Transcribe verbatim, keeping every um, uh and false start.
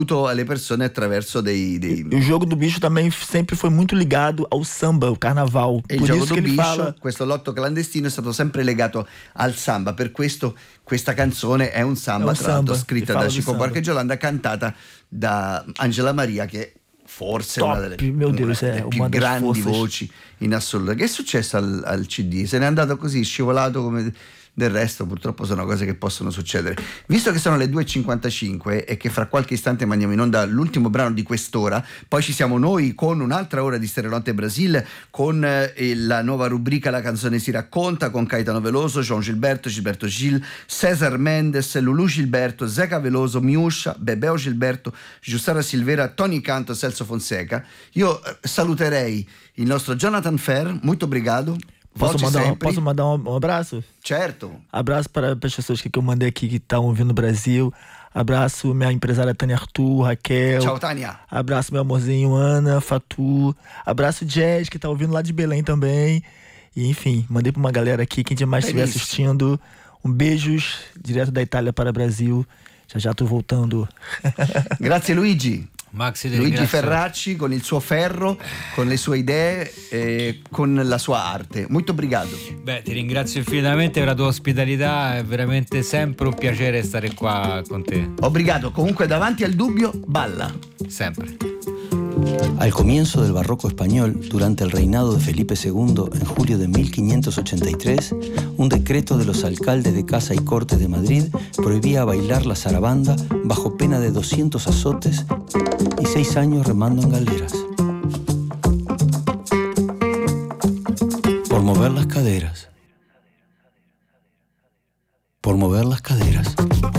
alle persone attraverso dei, dei... E o Jogo do Bicho também sempre foi muito ligado ao samba, ao carnaval. E il Por Gioco isso do que ele Biscio, fala... questo lotto clandestino, è stato sempre legato al samba. Per questo questa canzone è un samba, È un tra l'altro samba, scritta che da parla di Chico samba. Buarque e Giolanda, cantata da Angela Maria, che forse è Top, una delle, mio Dio, una se è delle più una delle grandi forze. voci in assoluto. Che è successo al, al C D? Se n'è andato così, scivolato come del resto. Purtroppo sono cose che possono succedere. Visto che sono le due e cinquantacinque e che fra qualche istante mandiamo in onda l'ultimo brano di quest'ora, poi ci siamo noi con un'altra ora di Stereonotte Brasil, con eh, la nuova rubrica La canzone si racconta, con Caetano Veloso, João Gilberto, Gilberto Gil, César Mendes, Lulu Gilberto, Zeca Veloso, Miuscia, Bebeo Gilberto, Giussara Silvera, Tony Canto, Celso Fonseca. Io eh, saluterei il nostro Jonathan Fer, muito obrigado. Posso Volte mandar, um, sempre. posso mandar um, um abraço? Certo. Abraço para, para as pessoas que, que eu mandei aqui que estão ouvindo no Brasil. Abraço minha empresária Tânia Arthur, Raquel. Ciao Tânia. Abraço meu amorzinho Ana, Fatu. Abraço Jazz, que tá ouvindo lá de Belém também. E enfim, mandei para uma galera aqui, quem mais estiver Feliz. assistindo. Um beijos direto da Itália para o Brasil. Já já tô voltando. Grazie Luigi. Max, ti Luigi ringrazio. Ferracci con il suo ferro, con le sue idee e con la sua arte. Molto obrigado. Beh, ti ringrazio infinitamente per la tua ospitalità, è veramente sempre un piacere stare qua con te, Obrigado. Comunque davanti al dubbio, balla. sempre. Al comienzo del barroco español, durante el reinado de Felipe segundo, en julio de mil quinientos ochenta y tres, un decreto de los alcaldes de Casa y Corte de Madrid prohibía bailar la zarabanda bajo pena de doscientos azotes y seis años remando en galeras. Por mover las caderas. Por mover las caderas.